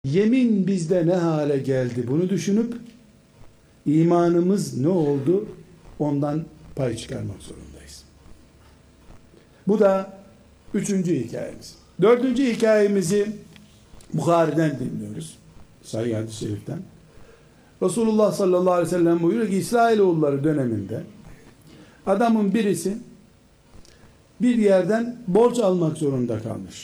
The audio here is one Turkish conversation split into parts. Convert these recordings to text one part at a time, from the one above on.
Yemin bizde ne hale geldi bunu düşünüp imanımız ne oldu ondan pay çıkarmak zorundayız. Bu da üçüncü hikayemiz. Dördüncü hikayemizi Bukhari'den dinliyoruz. Sahih hadis-i şeriften. Resulullah sallallahu aleyhi ve sellem buyuruyor ki İsrailoğulları döneminde adamın birisi bir yerden borç almak zorunda kalmış.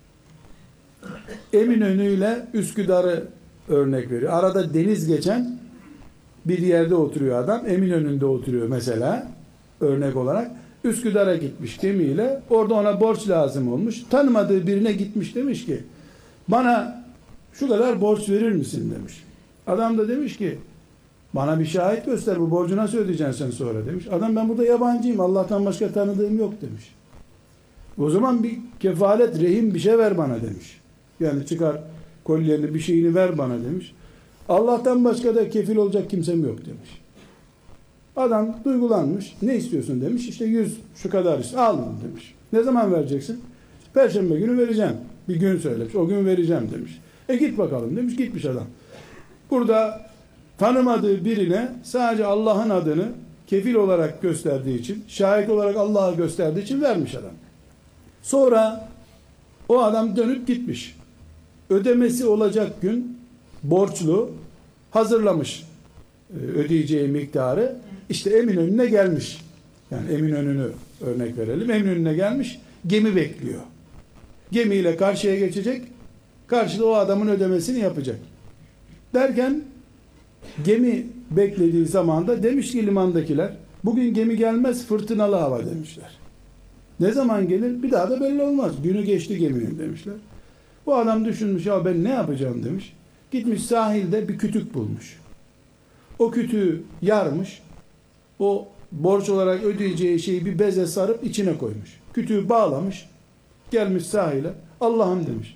Eminönü ile Üsküdar'ı örnek veriyor. Arada deniz geçen bir yerde oturuyor adam. Eminönü'nde oturuyor mesela örnek olarak. Üsküdar'a gitmiş gemiyle. Orada ona borç lazım olmuş. Tanımadığı birine gitmiş, demiş ki bana şu kadar borç verir misin demiş. Adam da demiş ki bana bir şahit göster, bu borcu nasıl ödeyeceksin sen sonra demiş. Adam ben burada yabancıyım, Allah'tan başka tanıdığım yok demiş. O zaman bir kefalet, rehin bir şey ver bana demiş. Yani çıkar kolyeni, bir şeyini ver bana demiş. Allah'tan başka da kefil olacak kimsem yok demiş. Adam duygulanmış. Ne istiyorsun demiş. İşte 100 şu kadar işte. Al demiş. Ne zaman vereceksin? Perşembe günü vereceğim. Bir gün söylemiş. O gün vereceğim demiş. Git bakalım demiş. Gitmiş adam. Burada tanımadığı birine sadece Allah'ın adını kefil olarak gösterdiği için, şahit olarak Allah'a gösterdiği için vermiş adam. Sonra o adam dönüp gitmiş. Ödemesi olacak gün borçlu hazırlamış ödeyeceği miktarı. İşte Eminönü'ne gelmiş. Yani Eminönü'nü örnek verelim. Eminönü'ne gelmiş. Gemi bekliyor. Gemiyle karşıya geçecek. Karşıda o adamın ödemesini yapacak. Derken gemi beklediği zamanda demiş ki limandakiler bugün gemi gelmez, fırtınalı hava demişler. Ne zaman gelir? Bir daha da belli olmaz. Günü geçti geminin demişler. Bu adam düşünmüş, ya ben ne yapacağım demiş. Gitmiş sahilde bir kütük bulmuş. O kütüğü yarmış. O borç olarak ödeyeceği şeyi bir beze sarıp içine koymuş. Kütüğü bağlamış. Gelmiş sahile. Allah'ım demiş.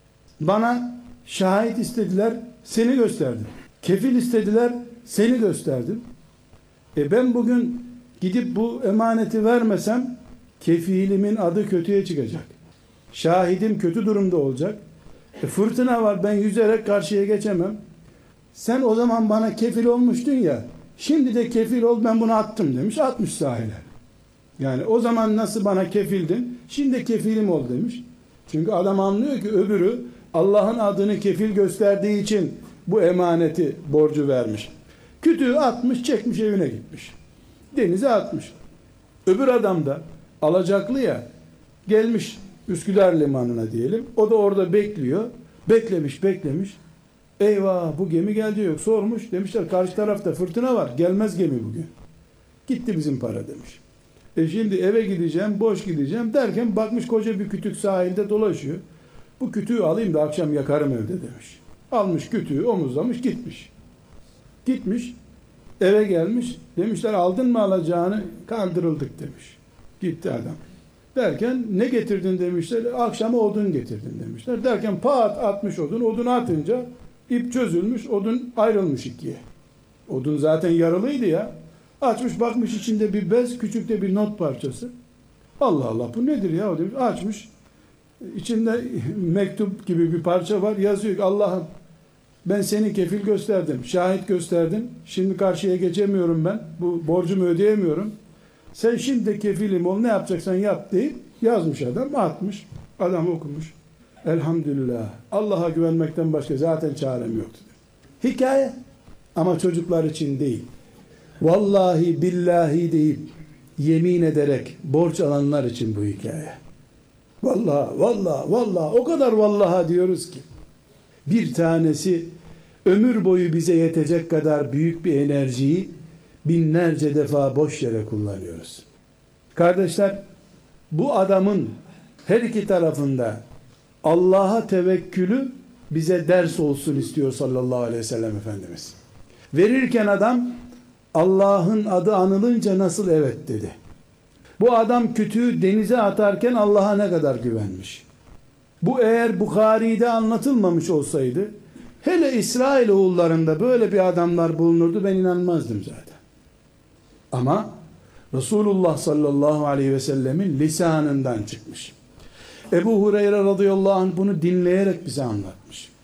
Bana şahit istediler, seni gösterdim. Kefil istediler, seni gösterdim. Ben bugün gidip bu emaneti vermesem kefilimin adı kötüye çıkacak. Şahidim kötü durumda olacak. Fırtına var, ben yüzerek karşıya geçemem. Sen o zaman bana kefil olmuştun ya, şimdi de kefil ol, ben bunu attım demiş. Atmış sahile. Yani o zaman nasıl bana kefildin, şimdi kefilim ol demiş. Çünkü adam anlıyor ki öbürü Allah'ın adını kefil gösterdiği için bu emaneti, borcu vermiş. Kütüğü atmış, çekmiş, evine gitmiş. Denize atmış. Öbür adam da alacaklı ya, gelmiş Üsküdar limanına diyelim. O da orada bekliyor. Beklemiş. Eyvah, bu gemi geldi yok. Sormuş. Demişler karşı tarafta fırtına var. Gelmez gemi bugün. Gitti bizim para demiş. Şimdi eve gideceğim, boş gideceğim derken bakmış koca bir kütük sahilde dolaşıyor. Bu kütüğü alayım da akşam yakarım evde demiş. Almış kütüğü omuzlamış gitmiş. Gitmiş eve gelmiş. Demişler aldın mı alacağını? Kaldırıldık demiş. Gitti adam. Derken ne getirdin demişler. Akşama odun getirdim demişler. Derken pat atmış odun. Odunu atınca ip çözülmüş. Odun ayrılmış ikiye. Odun zaten yaralıydı ya. Açmış bakmış içinde bir bez, küçük de bir not parçası. Allah Allah bu nedir ya o demiş. Açmış. İçinde mektup gibi bir parça var. Yazıyor ki Allah'ım ben seni kefil gösterdim. Şahit gösterdim. Şimdi karşıya geçemiyorum ben. Bu borcumu ödeyemiyorum. Sen şimdi de kefilim ol, ne yapacaksan yap deyip yazmış adam, atmış. Adam okumuş. Elhamdülillah. Allah'a güvenmekten başka zaten çarem yoktu. Hikaye ama çocuklar için değil. Vallahi billahi deyip yemin ederek borç alanlar için bu hikaye. Vallahi o kadar vallaha diyoruz ki bir tanesi ömür boyu bize yetecek kadar büyük bir enerjiyi binlerce defa boş yere kullanıyoruz. Kardeşler, bu adamın her iki tarafında Allah'a tevekkülü bize ders olsun istiyor sallallahu aleyhi ve sellem Efendimiz. Verirken adam Allah'ın adı anılınca nasıl evet dedi. Bu adam kütüğü denize atarken Allah'a ne kadar güvenmiş. Bu eğer Bukhari'de anlatılmamış olsaydı, hele İsrailoğullarında böyle bir adamlar bulunurdu, ben inanmazdım zaten. Ama Resulullah sallallahu aleyhi ve sellemin lisanından çıkmış. Ebu Hureyre radıyallahu anh bunu dinleyerek bize anlatmış.